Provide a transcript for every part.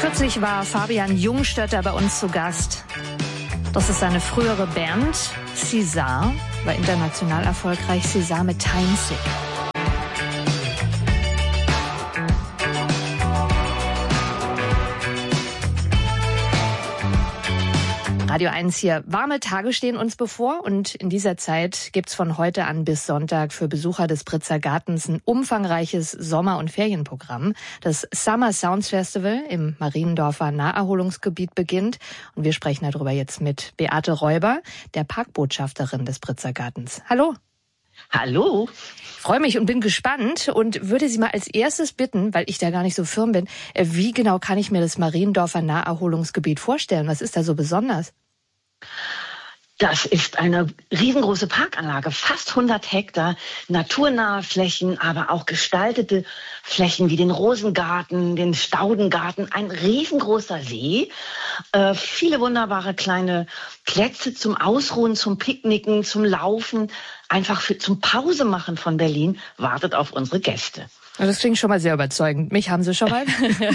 Kürzlich war Fabian Jungstötter bei uns zu Gast. Das ist seine frühere Band. César war international erfolgreich. César mit Time Sick. Radio 1 hier. Warme Tage stehen uns bevor und in dieser Zeit gibt's von heute an bis Sonntag für Besucher des Britzer Gartens ein umfangreiches Sommer- und Ferienprogramm. Das Summer Sounds Festival im Mariendorfer Naherholungsgebiet beginnt und wir sprechen darüber jetzt mit Beate Räuber, der Parkbotschafterin des Britzer Gartens. Hallo. Hallo. Ich freue mich und bin gespannt und würde Sie mal als erstes bitten, weil ich da gar nicht so firm bin, wie genau kann ich mir das Mariendorfer Naherholungsgebiet vorstellen? Was ist da so besonders? Das ist eine riesengroße Parkanlage, fast 100 Hektar, naturnahe Flächen, aber auch gestaltete Flächen wie den Rosengarten, den Staudengarten, ein riesengroßer See, viele wunderbare kleine Plätze zum Ausruhen, zum Picknicken, zum Laufen, einfach zum Pausemachen von Berlin, wartet auf unsere Gäste. Das klingt schon mal sehr überzeugend. Mich haben Sie schon mal.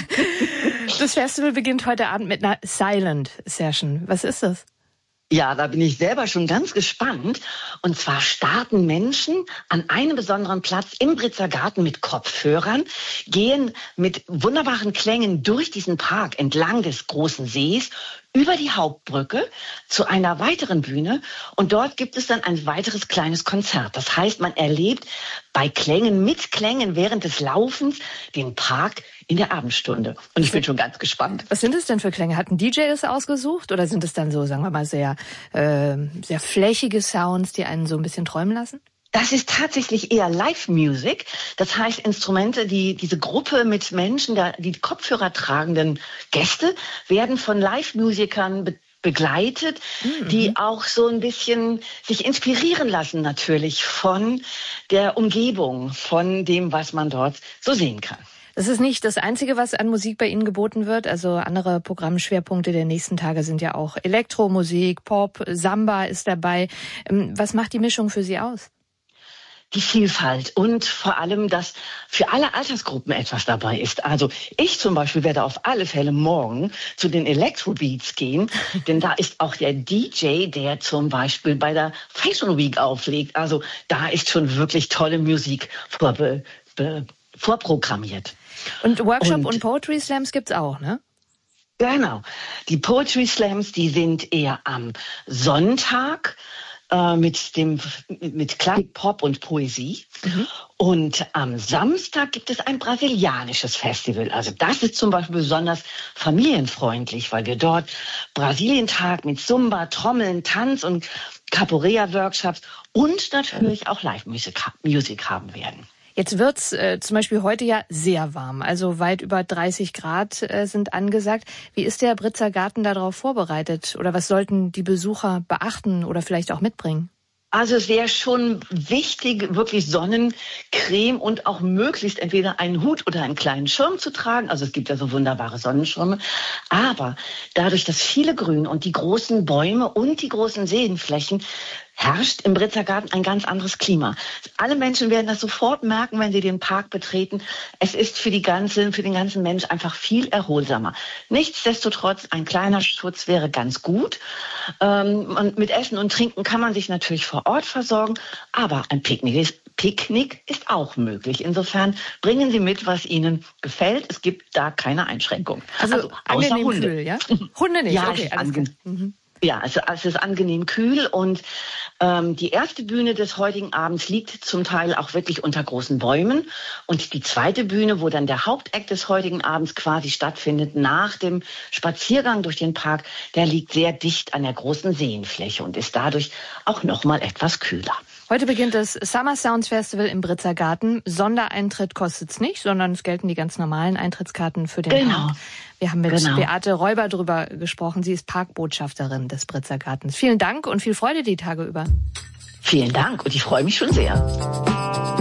Das Festival beginnt heute Abend mit einer Silent Session. Was ist das? Ja, da bin ich selber schon ganz gespannt. Und zwar starten Menschen an einem besonderen Platz im Britzer Garten mit Kopfhörern, gehen mit wunderbaren Klängen durch diesen Park entlang des großen Sees, über die Hauptbrücke zu einer weiteren Bühne und dort gibt es dann ein weiteres kleines Konzert. Das heißt, man erlebt bei Klängen, mit Klängen während des Laufens den Park in der Abendstunde. Und ich bin schon ganz gespannt. Was sind es denn für Klänge? Hat ein DJ das ausgesucht oder sind es dann so, sagen wir mal, sehr flächige Sounds, die einen so ein bisschen träumen lassen? Das ist tatsächlich eher Live-Music. Das heißt, Instrumente, diese Gruppe mit Menschen, die Kopfhörer tragenden Gäste, werden von Live-Musikern begleitet, die auch so ein bisschen sich inspirieren lassen natürlich von der Umgebung, von dem, was man dort so sehen kann. Das ist nicht das Einzige, was an Musik bei Ihnen geboten wird. Also andere Programmschwerpunkte der nächsten Tage sind ja auch Elektromusik, Pop, Samba ist dabei. Was macht die Mischung für Sie aus? Die Vielfalt und vor allem, dass für alle Altersgruppen etwas dabei ist. Also ich zum Beispiel werde auf alle Fälle morgen zu den Electrobeats gehen, denn da ist auch der DJ, der zum Beispiel bei der Fashion Week auflegt. Also da ist schon wirklich tolle Musik vorprogrammiert. Und Workshop und Poetry Slams gibt's auch, ne? Genau. Die Poetry Slams, die sind eher am Sonntag mit Klassik, Pop und Poesie. Und am Samstag gibt es ein brasilianisches Festival. Also das ist zum Beispiel besonders familienfreundlich, weil wir dort Brasilientag mit Zumba, Trommeln, Tanz und Capoeira-Workshops und natürlich auch Live-Musik haben werden. Jetzt wird's zum Beispiel heute ja sehr warm, also weit über 30 Grad sind angesagt. Wie ist der Britzer Garten darauf vorbereitet? Oder was sollten die Besucher beachten oder vielleicht auch mitbringen? Also es wäre schon wichtig, wirklich Sonnencreme und auch möglichst entweder einen Hut oder einen kleinen Schirm zu tragen. Also es gibt ja so wunderbare Sonnenschirme. Aber dadurch, dass viele Grün und die großen Bäume und die großen Seenflächen herrscht im Britzer Garten ein ganz anderes Klima. Alle Menschen werden das sofort merken, wenn sie den Park betreten. Es ist für den ganzen Mensch einfach viel erholsamer. Nichtsdestotrotz, ein kleiner Schutz wäre ganz gut. Und mit Essen und Trinken kann man sich natürlich vor Ort versorgen, aber ein Picknick ist auch möglich. Insofern bringen Sie mit, was Ihnen gefällt. Es gibt da keine Einschränkung. Also außer Hunde. Kühl, ja? Hunde nicht, ja, okay, alles klar. Ja, es ist angenehm kühl und die erste Bühne des heutigen Abends liegt zum Teil auch wirklich unter großen Bäumen und die zweite Bühne, wo dann der Hauptakt des heutigen Abends quasi stattfindet, nach dem Spaziergang durch den Park, der liegt sehr dicht an der großen Seenfläche und ist dadurch auch noch mal etwas kühler. Heute beginnt das Summer Sounds Festival im Britzer Garten. Sondereintritt kostet's nicht, sondern es gelten die ganz normalen Eintrittskarten für den Park. Wir haben mit Beate Räuber drüber gesprochen. Sie ist Parkbotschafterin des Britzer Gartens. Vielen Dank und viel Freude die Tage über. Vielen Dank und ich freue mich schon sehr.